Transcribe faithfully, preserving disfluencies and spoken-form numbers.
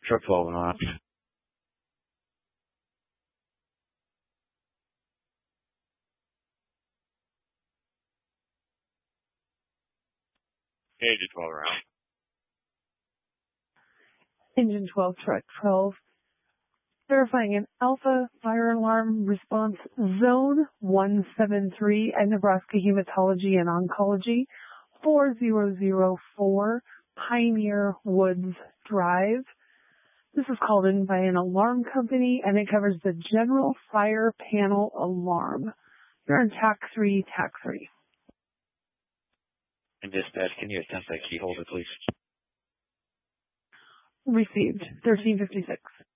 Truck twelve and on. Engine twelve around. Engine twelve, truck twelve. Verifying an Alpha Fire Alarm Response Zone one seven three at Nebraska Hematology and Oncology, four zero zero four Pioneer Woods Drive. This is called in by an alarm company, and it covers the general fire panel alarm. You're on T A C three, T A C three. And dispatch, can you attempt that key holder, please? Received, thirteen fifty-six.